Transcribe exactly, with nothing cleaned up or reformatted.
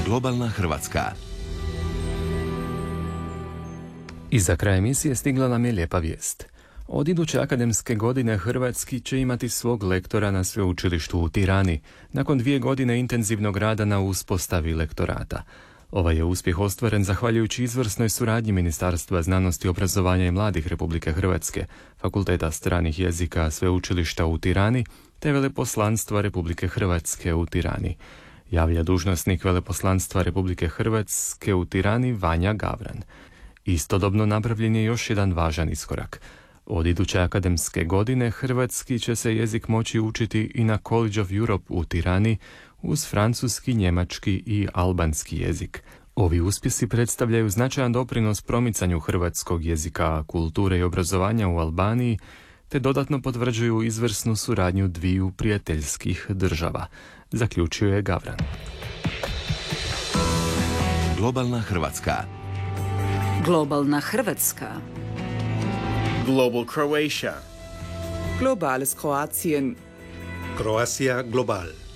Globalna Hrvatska. I za kraj emisije stigla nam je lijepa vijest. Od iduće akademske godine hrvatski će imati svog lektora na sveučilištu u Tirani, nakon dvije godine intenzivnog rada na uspostavi lektorata. Ovaj je uspjeh ostvaren zahvaljujući izvrsnoj suradnji Ministarstva znanosti, obrazovanja i mladih Republike Hrvatske, Fakulteta stranih jezika sveučilišta u Tirani te Veleposlanstva Republike Hrvatske u Tirani, javlja dužnosnik Veleposlanstva Republike Hrvatske u Tirani Vanja Gavran. Istodobno napravljen je još jedan važan iskorak. Od iduće akademske godine hrvatski će se jezik moći učiti i na College of Europe u Tirani uz francuski, njemački i albanski jezik. Ovi uspjesi predstavljaju značajan doprinos promicanju hrvatskog jezika, kulture i obrazovanja u Albaniji, te dodatno potvrđuju izvrsnu suradnju dviju prijateljskih država, zaključio je Gavran. Globalna Hrvatska. Globalna Hrvatska. Global Croatia. Globales Kroatien. Croatia Global.